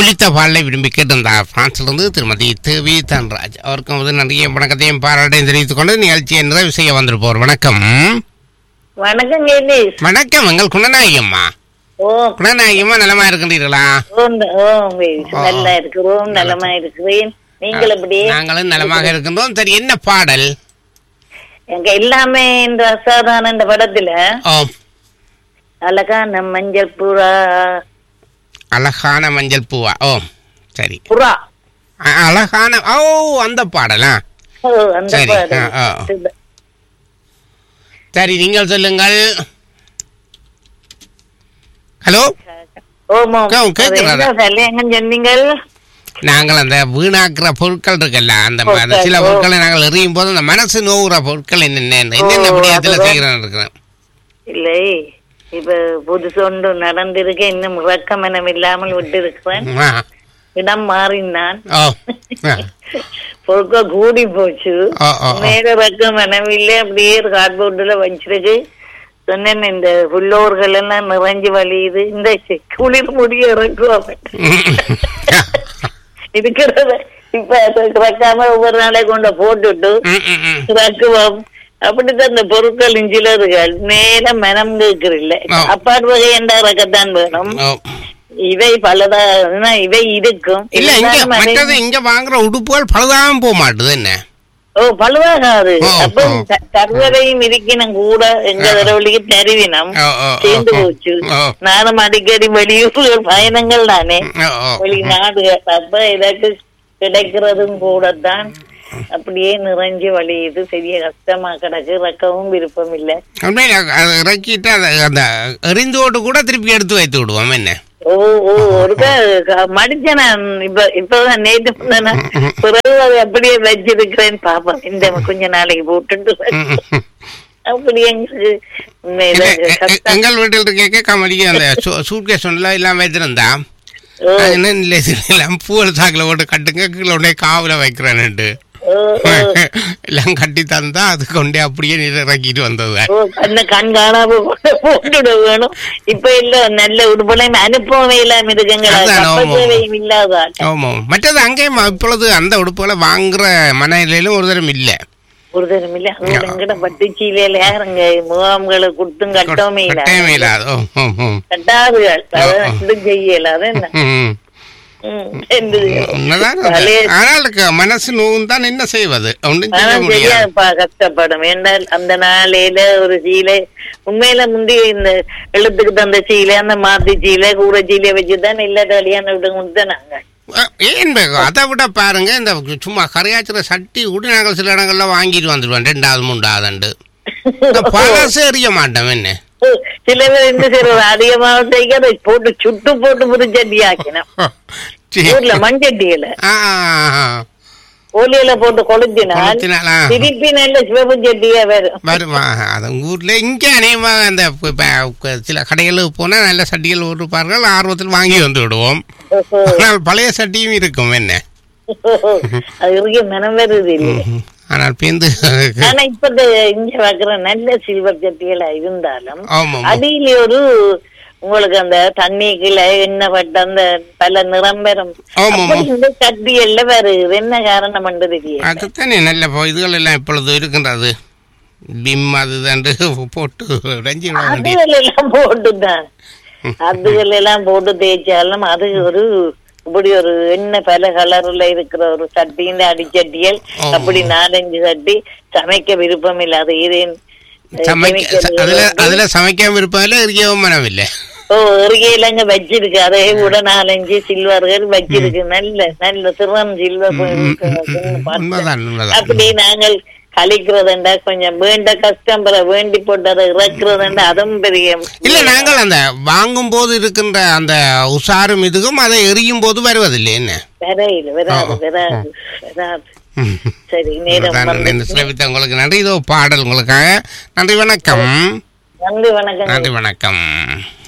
ஒலித்த பாடலை விரும்பி கேட்டிருந்தார் பிரான்சிலிருந்து திருமதி தேவி தன்ராஜ். அவருக்கும் வந்து நிறைய வணக்கத்தையும் பாராட்டையும் தெரிவித்துக் கொண்டு நிகழ்ச்சியை நிறைவு செய்ய வந்திருப்போர். வணக்கம். வணக்கம். வணக்கம். எங்கள் குணநாயகம்மா. குணநாயகம்மா நலமா இருக்கின்றீர்களா? நல்லா இருக்கிறோம், நலமா இருக்கிறேன். நீங்கள் எப்படி? நாங்களும் நலமாக இருக்கின்றோம். சரி, என்ன பாடல்? எங்க எல்லாமே இந்த அசாதாரண இந்த படத்துல அழகான மஞ்சள் புறா. அழகான மஞ்சள் பூவா? ஓ சரி, புறா அழகான. ஓ அந்த பாடலா? அந்த சரி. பாடல். சரி, நீங்கள் சொல்லுங்கள். ஹலோ, சொன்னீங்கள். நாங்கள் அந்த வீணாக்குற பொருட்கள் இருக்குல்ல, அந்த சில பொருட்களை நாங்கள் எறியும் போது அந்த மனசு நோவுற பொருட்கள் என்னென்ன படியத்துல செய்கிறோம் இருக்கிறோம். இல்லை, இப்ப புதுசு ஒன்று நடந்திருக்க, இன்னும் ரக்கமனம் இல்லாமல் விட்டு இருக்கிறேன். இடம் மாறினான், பொருட்கள் கூடி போச்சு. மேல ரக்கமனம் இல்லை, அப்படியே கார்ட்போர்டுல வச்சிருக்கு. சொன்னேன், இந்த புல்லோர்கள் எல்லாம் நிறைஞ்சு வலியுது, இந்த குளிர் முடிய இறக்குவாங்க இருக்கிறத. இப்ப இறக்காம ஒவ்வொரு நாளை கொண்ட போட்டுட்டு இறக்குவோம். அப்படித்தான் இந்த பொருட்கள் சிலர்கள் மேல மனம் கேட்கறில்ல. அப்பாடு வகை என்ற இறக்கத்தான் வேணும். இவை பலதா இவை இருக்கும். இங்க வாங்குற உடுப்புகள் பழுதாம போக மாட்டுது. என்ன பழுவாகாது. அப்ப சர்வரையும் இருக்கணும் கூட. எங்க தடவைக்கு தருவினம் சேர்ந்து போச்சு. நானும் அடிக்கடி வெளியூர் பயணங்கள் தானே, வெளிநாடுகள். அப்ப இதற்கு கிடைக்கிறதும் கூடத்தான் அப்படியே நிறைஞ்சு வலியுது. பெரிய கஷ்டமா கிடக்கு. இறக்கவும் விருப்பம் இல்லை. இறக்கிட்டு அந்த எரிந்தோடு கூட திருப்பி எடுத்து வைத்து விடுவோம். என்ன ஒருக்கா மடிச்சேன். இப்பதான் நேற்று பிறகு அதை அப்படியே வச்சிருக்கிறேன். பாப்பா இந்த கொஞ்ச நாளைக்கு போட்டுட்டு அப்படி எங்கள் வீட்டில் இருக்க மடிக்க அந்த சூட்கேஸ் எல்லாம் வைத்திருந்தா பூவல் சாக்கில போட்டு கட்டுங்க, கீழே உடனே காவல வைக்கிறேன்ட்டு எல்லாம் கட்டி தந்தா அது கொண்டே அப்படியே இறக்கிட்டு வந்தது. கண் காணாம போட்டுட வேணும். இப்ப இல்ல, நல்ல உடுப்பெல்லாம் அனுப்பவே இல்லாம இருக்குங்க. இல்லாத மற்றது அங்கேயும் இப்பொழுது அந்த உடுப்புகளை வாங்குற மனநிலையிலும் ஒரு தரம் இல்ல. ஒரு தரம் இல்ல. எங்கட பட்டுச்சீலையில யாருங்க முகாம்களை கொடுத்தும் கட்டவுமே இல்லாத கட்டாதுகள் செய்யலாத. என்ன மனசு நோவும் தான், என்ன செய்வது? கஷ்டப்படும். என்றால் அந்த நாளையில ஒரு சீலை உண்மையில முந்தி இந்த எழுத்துக்கு தந்த சீலை, அந்த மாத்தி சீலை, கூரை சீலையை வச்சுதான் இல்ல கல்யாணம் விட்டு கொடுத்தாங்க. ஏன் அதை விட பாருங்க, இந்த சும்மா கரையாச்சுற சட்டி கூட நாங்கள் சில இடங்கள்ல வாங்கிட்டு வந்துடுவோம். 2வது 3வது பழசு எறிய மாட்டோம். என்ன சில பேர் என்ன செய்யறது, அதிகமாக அதை போட்டு சுட்டு போட்டு புதுச்சட்டி ஆக்கினோம். ஊர்ல மண்சட்டியில ஓலியில போட்டு கொளுத்தினால் திருப்பி நல்ல சிவப்பு சட்டியா வருமா. ஊர்ல இங்க அநேகமா அந்த சில கடைகளுக்கு போனா நல்ல சட்டிகள் ஓட்டுப்பார்கள். ஆர்வத்தில் வாங்கி வந்து விடுவோம். ஆனால் பழைய சட்டியும் இருக்கும். என்ன அது இருக்க மனம் வருது இல்லை. ஆனால் பேந்து ஆனா இப்ப இங்க வைக்கிற நல்ல சில்வர் சட்டிகளா இருந்தாலும் அடியில ஒரு உங்களுக்கு அந்த தண்ணிக்குள்ள என்ன பட்ட அந்த பல நிரம்பரம் சட்டிகள்ல வருது. என்ன காரணம் தெரியல. அதுதானே நல்ல இதுகள் எல்லாம் இப்பொழுது இருக்கின்றது. பிம் அதுதான் போட்டு அதுகள் எல்லாம் போட்டுதான் அதுகள் எல்லாம் போட்டு தேய்ச்சாலும் அது ஒரு இப்படி ஒரு எண்ணெய் பல கலர்ல இருக்கிற ஒரு சட்டியின் அடிச்சட்டியல். அப்படி 4-5 சட்டி சமைக்க விருப்பம் இல்லை. அது ஏதேன் அதுல சமைக்க விருப்பம் இல்லை, எரிக்கவும் மனம் இல்லை. எரிக்கையிலங்க வச்சிருக்கு. அதே கூட 4-5 சில்வர்கள் வச்சிருக்கு. நல்ல நல்ல சிறுவன் சில்வர். அப்படி நாங்கள் கழிக்கிறதுண்டா கொஞ்சம் வேண்ட கஸ்டமரை வேண்டி போட்டு அதை இறக்குறதுண்டா அதுவும் பெரிய இல்ல. நாங்கள் அந்த வாங்கும் போது இருக்கின்ற அந்த உசாரும் இதுக்கும் அதை எரியும் போது வருவதில்லை. என்ன வராது. சரி, நேரம் உங்களுக்கு நன்றி. இதோ பாடல் உங்களுக்காக. நன்றி, வணக்கம். நன்றி, வணக்கம். நன்றி, வணக்கம்.